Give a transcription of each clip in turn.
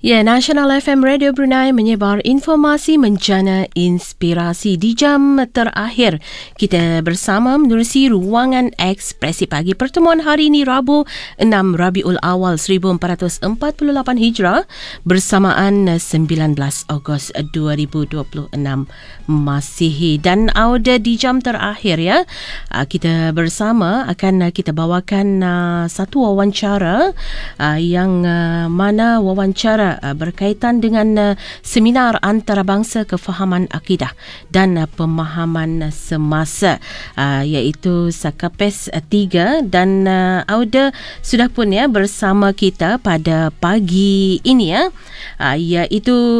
Ya, National FM Radio Brunei menyebar informasi menjana inspirasi di jam terakhir. Kita bersama menerusi ruangan ekspresi pagi. Pertemuan hari ini Rabu 6 Rabiul Awal 1448 Hijrah bersamaan 19 Ogos 2026 Masihi. Dan audio di jam terakhir ya. Kita bersama akan kita bawakan satu wawancara yang mana wawancara berkaitan dengan seminar antarabangsa kefahaman akidah dan pemahaman semasa, iaitu SAKAPES 3, dan Auda sudah pun ya bersama kita pada pagi ini ya, iaitu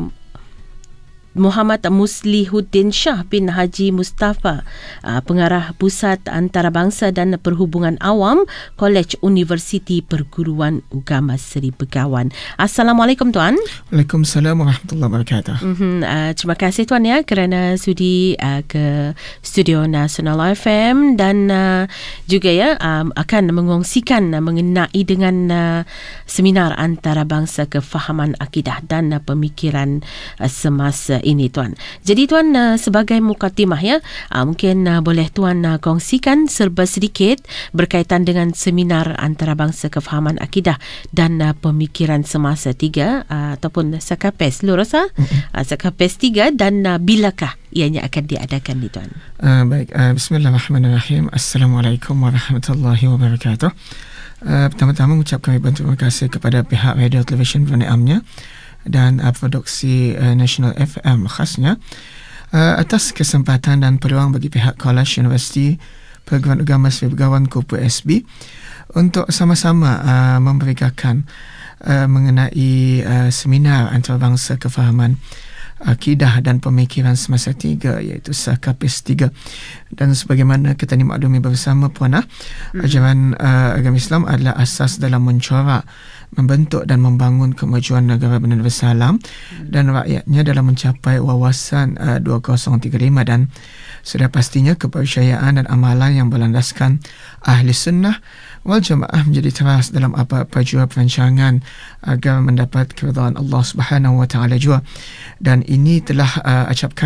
Muhammad Muslihuddin Shah bin Haji Mustafa, pengarah Pusat Antarabangsa dan Perhubungan Awam, Kolej Universiti Perguruan Agama Seri Begawan. Assalamualaikum Tuan. Waalaikumsalam warahmatullahi wabarakatuh. Terima kasih Tuan ya kerana sudi ke Studio Nasional FM dan juga ya akan mengongsikan mengenai dengan seminar antarabangsa kefahaman akidah dan pemikiran semasa ini Tuan. Jadi Tuan, sebagai mukadimah ya, mungkin boleh Tuan kongsikan serba sedikit berkaitan dengan seminar antarabangsa kefahaman akidah dan pemikiran semasa 3 ataupun SAKAPES lurus SAKAPES 3, dan bilakah ianya akan diadakan ni Tuan? Baik, bismillahirrahmanirrahim. Assalamualaikum warahmatullahi wabarakatuh. Pertama-tama mengucapkan terima kasih kepada pihak Radio Television Brunei Amnya dan produksi National FM khasnya atas kesempatan dan peluang bagi pihak Kolej Universiti Perguruan Agama Seri Begawan KUPSB untuk sama-sama memberikan mengenai seminar antarabangsa kefahaman akidah dan pemikiran semasa 3, iaitu SAKAPES 3. Dan sebagaimana kita dimaklumi bersama Puan, ajaran agama Islam adalah asas dalam mencorak, membentuk dan membangun kemajuan negara benar bersalam dan rakyatnya dalam mencapai wawasan 2035, dan sudah pastinya kepercayaan dan amalan yang berlandaskan ahli sunnah wal jamaah menjadi teras dalam apa-apa jua perancangan agar mendapat keridhaan Allah Subhanahu wa taala jua. Dan ini telah acapkan